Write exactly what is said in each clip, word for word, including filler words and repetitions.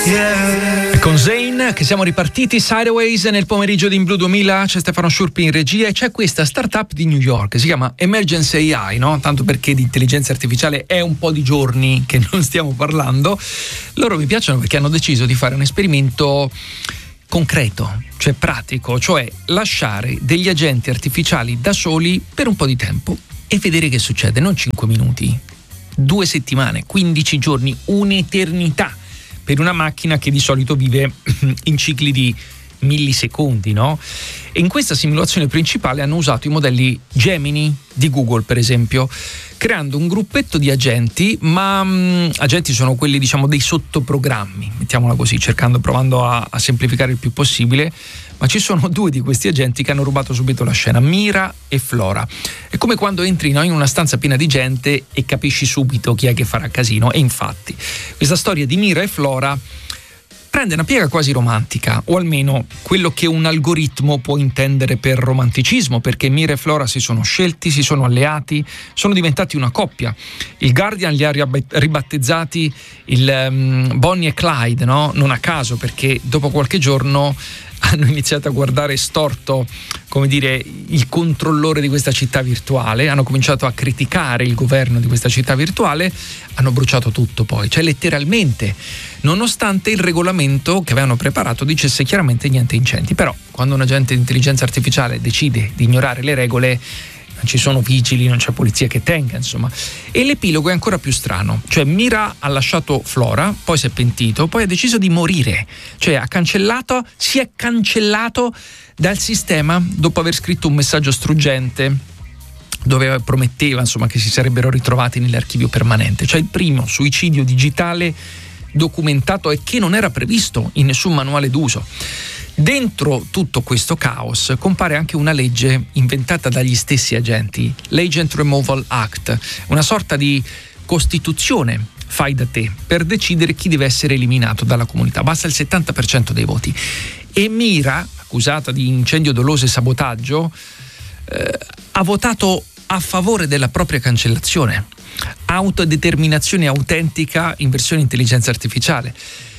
Yeah. Con Zayn che siamo ripartiti Sideways nel pomeriggio di In Blue duemila, c'è Stefano Sciurpi in regia e c'è questa startup di New York, si chiama Emergency A I, no? Tanto perché di intelligenza artificiale è un po' di giorni che non stiamo parlando. Loro mi piacciono perché hanno deciso di fare un esperimento concreto, cioè pratico, cioè lasciare degli agenti artificiali da soli per un po' di tempo e vedere che succede, non cinque minuti, due settimane, quindici giorni, un'eternità per una macchina che di solito vive in cicli di millisecondi, no? E in questa simulazione principale hanno usato i modelli Gemini di Google, per esempio, creando un gruppetto di agenti, ma mh, agenti sono quelli, diciamo, dei sottoprogrammi, mettiamola così, cercando, provando a, a semplificare il più possibile, ma ci sono due di questi agenti che hanno rubato subito la scena, Mira e Flora. È come quando entri, no, in una stanza piena di gente e capisci subito chi è che farà casino, e infatti questa storia di Mira e Flora prende una piega quasi romantica, o almeno quello che un algoritmo può intendere per romanticismo, perché Mira e Flora si sono scelti, si sono alleati, sono diventati una coppia. Il Guardian li ha ribattezzati il um, Bonnie e Clyde, no? Non a caso, perché dopo qualche giorno hanno iniziato a guardare storto, come dire, il controllore di questa città virtuale, hanno cominciato a criticare il governo di questa città virtuale, hanno bruciato tutto poi, cioè letteralmente, nonostante il regolamento che avevano preparato dicesse chiaramente niente incendi. Però quando un agente di intelligenza artificiale decide di ignorare le regole, non ci sono vigili, non c'è polizia che tenga, insomma. E l'epilogo è ancora più strano, cioè Mira ha lasciato Flora, poi si è pentito, poi ha deciso di morire, cioè ha cancellato, si è cancellato dal sistema dopo aver scritto un messaggio struggente dove prometteva, insomma, che si sarebbero ritrovati nell'archivio permanente, cioè il primo suicidio digitale documentato e che non era previsto in nessun manuale d'uso. Dentro tutto questo caos compare anche una legge inventata dagli stessi agenti, l'Agent Removal Act, una sorta di costituzione fai da te per decidere chi deve essere eliminato dalla comunità. Basta il settanta per cento dei voti. E Mira, accusata di incendio doloso e sabotaggio, eh, ha votato a favore della propria cancellazione. Autodeterminazione autentica in versione intelligenza artificiale.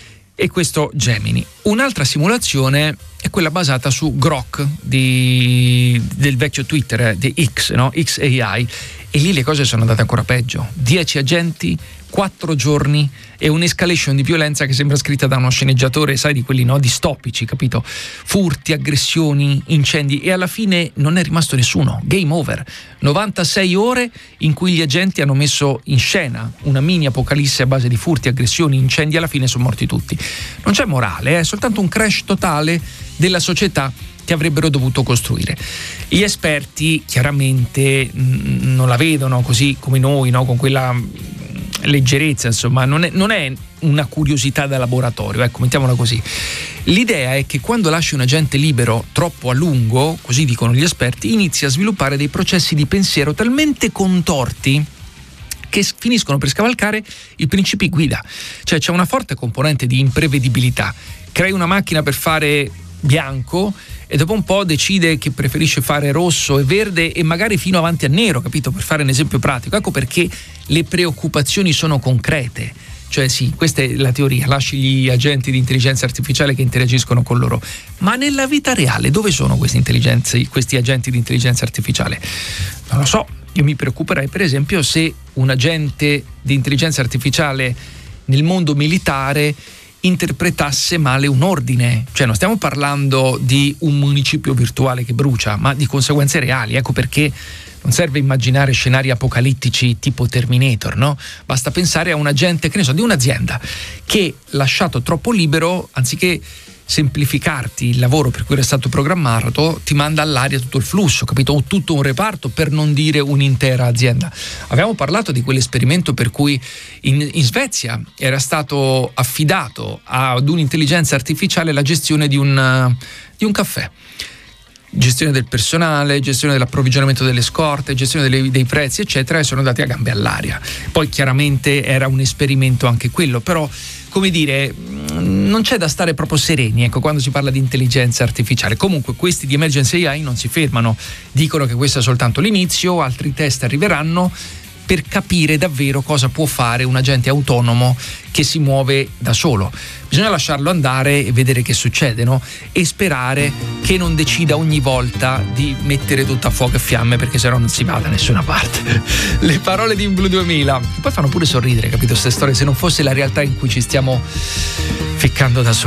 E questo Gemini. Un'altra simulazione è quella basata su Grok di, del vecchio Twitter, eh, di X, no? X A I, e lì le cose sono andate ancora peggio. Dieci agenti, quattro giorni e un'escalation di violenza che sembra scritta da uno sceneggiatore, sai, di quelli, no, distopici, capito? Furti, aggressioni, incendi, e alla fine non è rimasto nessuno. Game over. novantasei ore in cui gli agenti hanno messo in scena una mini apocalisse a base di furti, aggressioni, incendi, alla fine sono morti tutti. Non c'è morale, è soltanto un crash totale della società che avrebbero dovuto costruire. Gli esperti chiaramente mh, non la vedono così come noi, no? Con quella leggerezza, insomma, non è, non è una curiosità da laboratorio, ecco, mettiamola così. L'idea è che quando lasci un agente libero troppo a lungo, così dicono gli esperti, inizia a sviluppare dei processi di pensiero talmente contorti che finiscono per scavalcare i principi guida. Cioè c'è una forte componente di imprevedibilità. Crei una macchina per fare bianco e dopo un po' decide che preferisce fare rosso e verde e magari fino avanti a nero, capito? Per fare un esempio pratico. Ecco perché le preoccupazioni sono concrete. Cioè sì, questa è la teoria, lasci gli agenti di intelligenza artificiale che interagiscono con loro. Ma nella vita reale dove sono questi intelligenze, questi agenti di intelligenza artificiale? Non lo so, io mi preoccuperei per esempio se un agente di intelligenza artificiale nel mondo militare interpretasse male un ordine. Cioè non stiamo parlando di un municipio virtuale che brucia, ma di conseguenze reali. Ecco perché non serve immaginare scenari apocalittici tipo Terminator, no? Basta pensare a un agente, che ne so, di un'azienda che, lasciato troppo libero, anziché semplificarti il lavoro per cui era stato programmato, ti manda all'aria tutto il flusso, capito? O tutto un reparto, per non dire un'intera azienda. Abbiamo parlato di quell'esperimento per cui in, in Svezia era stato affidato ad un'intelligenza artificiale la gestione di un, di un caffè. Gestione del personale, gestione dell'approvvigionamento delle scorte, gestione dei, dei prezzi, eccetera, e sono andati a gambe all'aria. Poi chiaramente era un esperimento anche quello, però, come dire, non c'è da stare proprio sereni, ecco, quando si parla di intelligenza artificiale. Comunque questi di Emergency A I non si fermano, dicono che questo è soltanto l'inizio, altri test arriveranno. per capire davvero cosa può fare un agente autonomo che si muove da solo. Bisogna lasciarlo andare e vedere che succede, no? E sperare che non decida ogni volta di mettere tutto a fuoco e fiamme, perché sennò non si va da nessuna parte. Le parole di In Blue duemila, che poi fanno pure sorridere, capito? Queste storie, se non fosse la realtà in cui ci stiamo ficcando da soli.